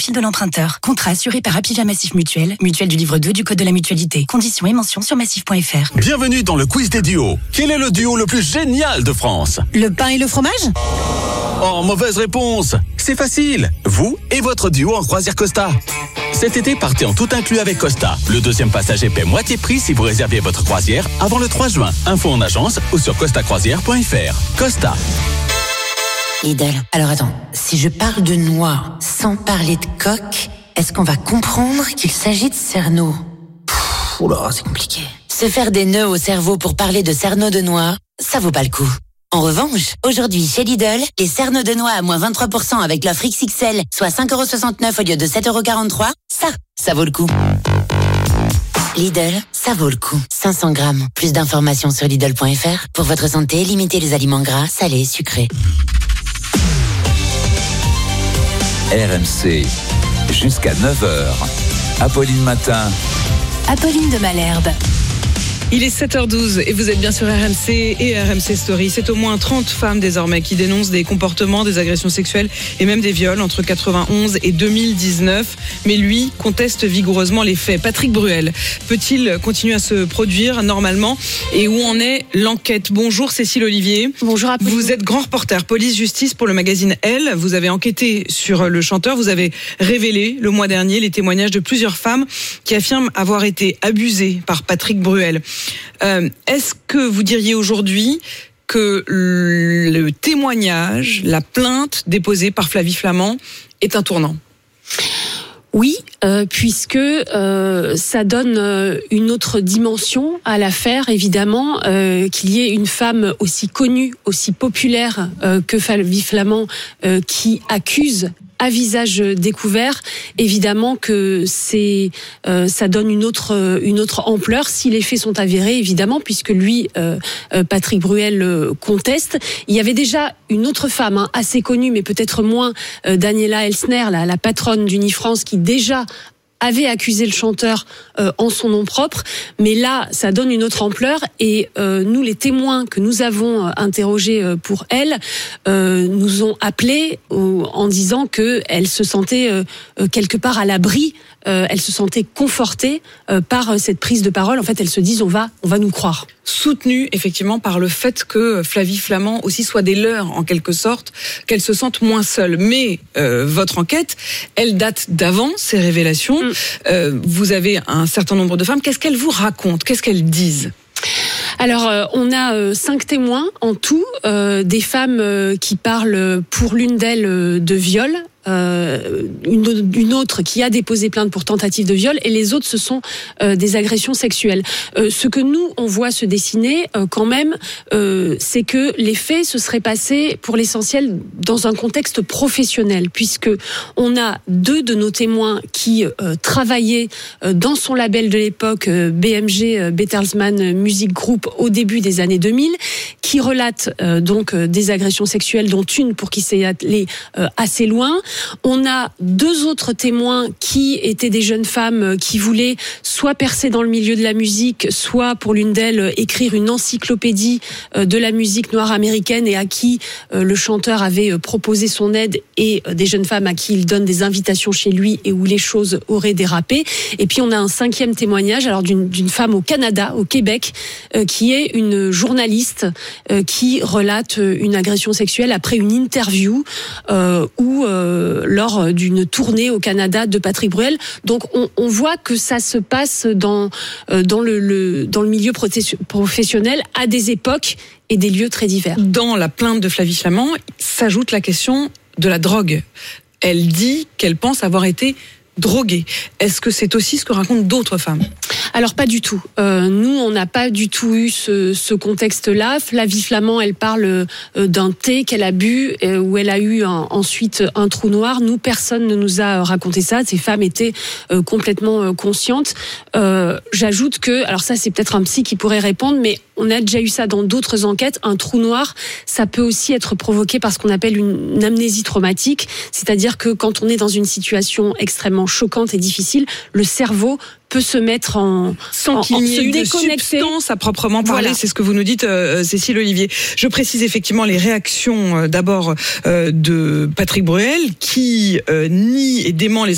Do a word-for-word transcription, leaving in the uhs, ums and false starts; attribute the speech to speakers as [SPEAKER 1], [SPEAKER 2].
[SPEAKER 1] profil de l'emprunteur. Contrat assuré par Apivia Massif Mutuel, mutuelle du livre deux du Code de la mutualité. Conditions et mentions sur massif point f r.
[SPEAKER 2] Bienvenue dans le quiz des duos. Quel est le duo le plus génial de France?
[SPEAKER 1] Le pain et le fromage?
[SPEAKER 2] Oh, mauvaise réponse. C'est facile. Vous et votre duo en croisière Costa. Cet été, partez en tout inclus avec Costa. Le deuxième passager paie moitié prix si vous réservez votre croisière avant le trois juin. Info en agence ou sur costa croisière point f r. Costa.
[SPEAKER 3] Lidl. Alors attends, si je parle de noix sans parler de coque, est-ce qu'on va comprendre qu'il s'agit de cerneau? Oula, c'est compliqué. Se faire des nœuds au cerveau pour parler de cerneau de noix, ça vaut pas le coup. En revanche, aujourd'hui chez Lidl, les cerneaux de noix à moins vingt-trois pour cent avec l'offre X X L, soit cinq euros soixante-neuf au lieu de sept euros quarante-trois, ça, ça vaut le coup. Lidl, ça vaut le coup. cinq cents grammes. Plus d'informations sur Lidl point f r. Pour votre santé, limitez les aliments gras, salés, sucrés.
[SPEAKER 4] R M C, jusqu'à neuf heures. Apolline Matin.
[SPEAKER 1] Apolline de Malherbe.
[SPEAKER 5] Il est sept heures douze et vous êtes bien sur R M C et R M C Story. C'est au moins trente femmes désormais qui dénoncent des comportements, des agressions sexuelles et même des viols entre quatre-vingt-onze et deux mille dix-neuf. Mais lui conteste vigoureusement les faits. Patrick Bruel peut-il continuer à se produire normalement? Et où en est l'enquête? Bonjour Cécile Olivier.
[SPEAKER 6] Bonjour Apolline.
[SPEAKER 5] Vous êtes grand reporter police-justice pour le magazine Elle. Vous avez enquêté sur le chanteur. Vous avez révélé le mois dernier les témoignages de plusieurs femmes qui affirment avoir été abusées par Patrick Bruel. Euh, est-ce que vous diriez aujourd'hui que le témoignage, la plainte déposée par Flavie Flament est un tournant?
[SPEAKER 6] Oui, euh, puisque euh, ça donne euh, une autre dimension à l'affaire, évidemment, euh, qu'il y ait une femme aussi connue, aussi populaire euh, que Flavie Flament euh, qui accuse à visage découvert, évidemment que c'est euh, ça donne une autre une autre ampleur si les faits sont avérés, évidemment, puisque lui euh, Patrick Bruel euh, conteste. Il y avait déjà une autre femme hein, assez connue, mais peut-être moins, euh, Daniela Elsner, la, la patronne d'Unifrance, qui déjà avait accusé le chanteur euh, en son nom propre, mais là, ça donne une autre ampleur et euh, nous, les témoins que nous avons euh, interrogés euh, pour elle, euh, nous ont appelés euh, en disant que elle se sentait euh, quelque part à l'abri, euh, elle se sentait confortée euh, par euh, cette prise de parole. En fait, elles se disent on va, on va nous croire.
[SPEAKER 5] Soutenue effectivement par le fait que Flavie Flament aussi soit des leurs en quelque sorte, qu'elle se sente moins seule. Mais euh, votre enquête, elle date d'avant ces révélations. Mm. Euh, vous avez un certain nombre de femmes. Qu'est-ce qu'elles vous racontent? Qu'est-ce qu'elles disent?
[SPEAKER 6] Alors, euh, on a euh, cinq témoins en tout, euh, des femmes euh, qui parlent pour l'une d'elles euh, de viol, euh, une, une autre qui a déposé plainte pour tentative de viol, et les autres, ce sont euh, des agressions sexuelles. Euh, ce que nous, on voit se dessiner euh, quand même, euh, c'est que les faits se seraient passés pour l'essentiel dans un contexte professionnel, puisque on a deux de nos témoins qui euh, travaillaient euh, dans son label de l'époque, euh, B M G, euh, Bertelsmann Music Group, au début des années deux mille, qui relatent euh, donc euh, des agressions sexuelles, dont une pour qui c'est allé euh, assez loin. On a deux autres témoins qui étaient des jeunes femmes qui voulaient soit percer dans le milieu de la musique, soit pour l'une d'elles écrire une encyclopédie de la musique noire américaine, et à qui le chanteur avait proposé son aide, et des jeunes femmes à qui il donne des invitations chez lui et où les choses auraient dérapé. Et puis on a un cinquième témoignage, alors d'une, d'une femme au Canada, au Québec, euh, qui est une journaliste euh, qui relate une agression sexuelle après une interview euh, où euh, lors d'une tournée au Canada de Patrick Bruel. Donc on, on voit que ça se passe dans euh, dans le, le dans le milieu professionnel à des époques et des lieux très divers.
[SPEAKER 5] Dans la plainte de Flavie Flament s'ajoute la question de la drogue. Elle dit qu'elle pense avoir été droguée. Est-ce que c'est aussi ce que racontent d'autres femmes?
[SPEAKER 6] Alors pas du tout. Euh, nous, on n'a pas du tout eu ce, ce contexte-là. Flavie Flament, elle parle euh, d'un thé qu'elle a bu, euh, où elle a eu un, ensuite un trou noir. Nous, personne ne nous a raconté ça. Ces femmes étaient euh, complètement euh, conscientes. Euh, j'ajoute que, alors ça, c'est peut-être un psy qui pourrait répondre, mais on a déjà eu ça dans d'autres enquêtes. Un trou noir, ça peut aussi être provoqué par ce qu'on appelle une, une amnésie traumatique. C'est-à-dire que quand on est dans une situation extrêmement choquante et difficile, le cerveau peut se mettre en
[SPEAKER 5] sans qu'il y ait une substance à proprement parler. Voilà. C'est ce que vous nous dites, euh, Cécile Olivier. Je précise effectivement les réactions euh, d'abord euh, de Patrick Bruel qui euh, nie et dément les